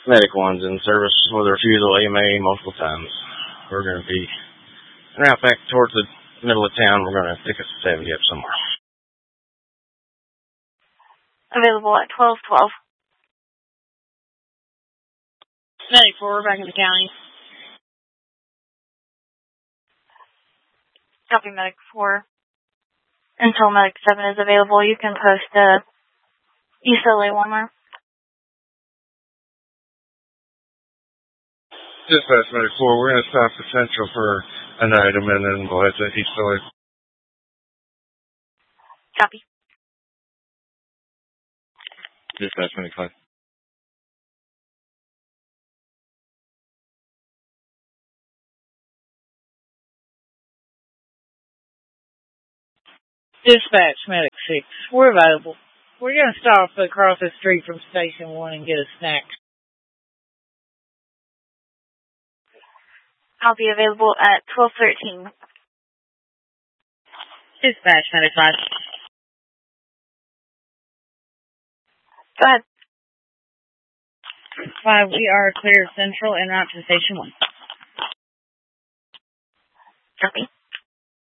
Medic 1's in service with a refusal AMA multiple times. We're going to be around back towards the middle of town. We're going to pick a 70 up somewhere. Available at 12:12. Medic 4, back in the county. Copy, Medic 4. Until Medic 7 is available, you can post East LA Walmart. Dispatch Medic 4, we're going to stop the Central for an item and then we'll head to East LA. Copy. Dispatch Medic 5. Dispatch Medic 6, we're available. We're going to stop across the street from Station 1 and get a snack. I'll be available at 12:13. Dispatch Medic 5. Go ahead. 5, we are clear of Central and route to Station 1. Copy.